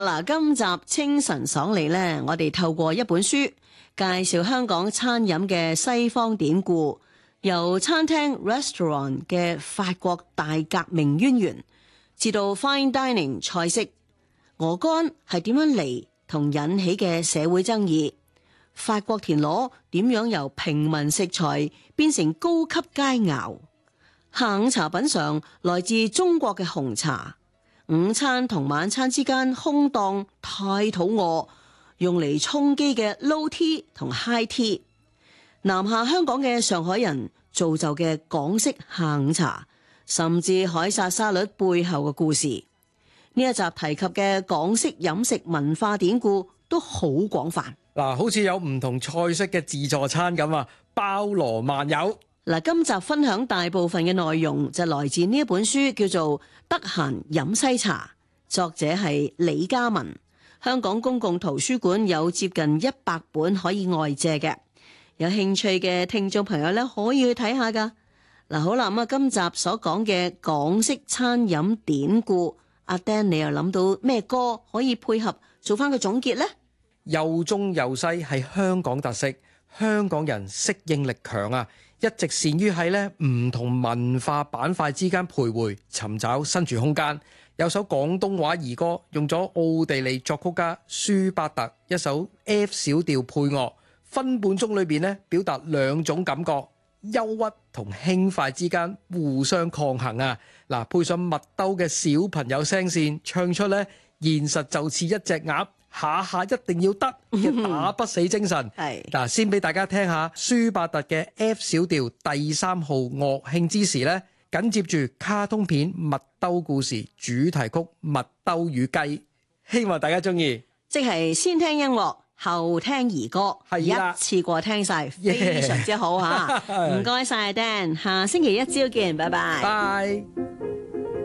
嗱，今集清晨爽利呢，我哋透過一本書介紹香港餐飲嘅西方典故，由餐廳 restaurant 嘅法國大革命淵源，至到 fine dining 菜式，鵝肝係點樣嚟同引起嘅社會爭議，法國田螺點樣由平民食材變成高級佳肴，下午茶品嘗來自中國嘅紅茶。午餐同晚餐之間空檔太肚餓，用嚟充飢嘅 low tea 同 high tea， 南下香港嘅上海人造就嘅港式下午茶，甚至凱撒沙律背後嘅故事。呢一集提及嘅港式飲食文化典故都好廣泛。 嗱，好似有唔同菜式嘅自助餐咁啊，包羅萬有。 嗱，今集分享大部分嘅內容就來自呢一本書，叫做《得閒飲西茶》，作者係李嘉文。香港公共圖書館有接近100本可以外借嘅，有興趣嘅聽眾朋友咧可以去睇下噶。嗱，好啦，咁啊，今集所講嘅港式餐飲典故，阿 Dan 你又諗到咩歌可以配合做翻個總結呢？ 又中又西係香港特色，香港人適應力強啊！一直善於喺咧唔同文化板塊之間徘徊，尋找身處空間。有首廣東話兒歌，用咗奧地利作曲家舒伯特一首 F 小調配樂，分半鐘裏邊咧表達兩種感覺：憂鬱同輕快之間互相抗衡啊！嗱，配上麥兜嘅小朋友聲線，唱出咧現實就似一隻鴨。下下一定要得嘅打不死精神。嗱，先俾大家聽下舒伯特嘅 F 小調第3號樂慶之時咧，緊接住卡通片《麥兜故事》主題曲《麥兜與雞》，希望大家中意。 即係先聽音樂，後聽兒歌，一次過聽晒，非常之好吓。唔該晒 Dan，下星期一朝見，拜拜。 拜。